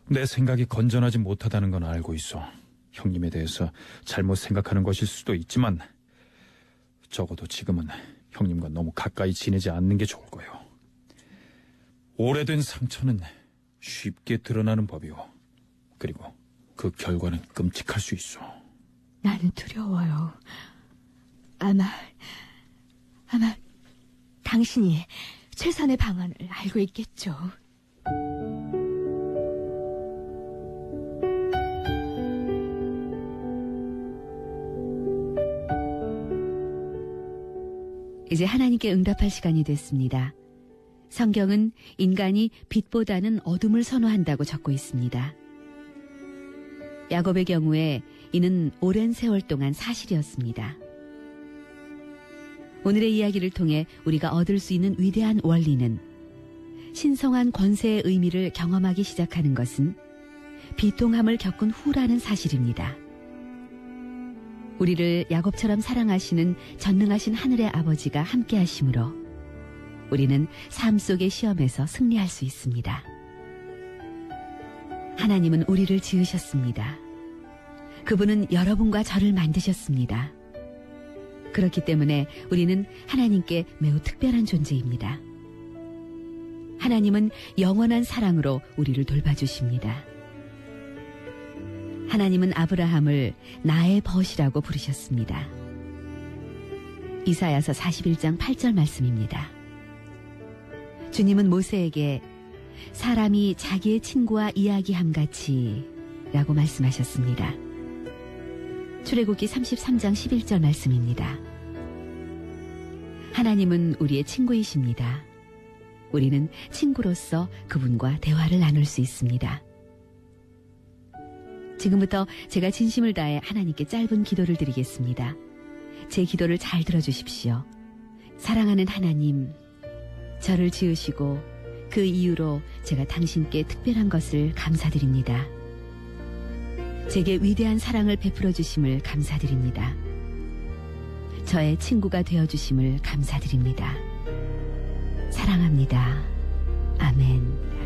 내 생각이 건전하지 못하다는 건 알고 있어. 형님에 대해서 잘못 생각하는 것일 수도 있지만 적어도 지금은 형님과 너무 가까이 지내지 않는 게 좋을 거요. 오래된 상처는 쉽게 드러나는 법이오. 그리고 그 결과는 끔찍할 수 있어. 나는 두려워요. 아마 당신이 최선의 방안을 알고 있겠죠. 이제 하나님께 응답할 시간이 됐습니다. 성경은 인간이 빛보다는 어둠을 선호한다고 적고 있습니다. 야곱의 경우에 이는 오랜 세월 동안 사실이었습니다. 오늘의 이야기를 통해 우리가 얻을 수 있는 위대한 원리는 신성한 권세의 의미를 경험하기 시작하는 것은 비통함을 겪은 후라는 사실입니다. 우리를 야곱처럼 사랑하시는 전능하신 하늘의 아버지가 함께 하심으로 우리는 삶 속의 시험에서 승리할 수 있습니다. 하나님은 우리를 지으셨습니다. 그분은 여러분과 저를 만드셨습니다. 그렇기 때문에 우리는 하나님께 매우 특별한 존재입니다. 하나님은 영원한 사랑으로 우리를 돌봐주십니다. 하나님은 아브라함을 나의 벗이라고 부르셨습니다. 이사야서 41장 8절 말씀입니다. 주님은 모세에게 사람이 자기의 친구와 이야기함같이 라고 말씀하셨습니다. 출애굽기 33장 11절 말씀입니다. 하나님은 우리의 친구이십니다. 우리는 친구로서 그분과 대화를 나눌 수 있습니다. 지금부터 제가 진심을 다해 하나님께 짧은 기도를 드리겠습니다. 제 기도를 잘 들어주십시오. 사랑하는 하나님, 저를 지으시고 그 이유로 제가 당신께 특별한 것을 감사드립니다. 제게 위대한 사랑을 베풀어 주심을 감사드립니다. 저의 친구가 되어 주심을 감사드립니다. 사랑합니다. 아멘.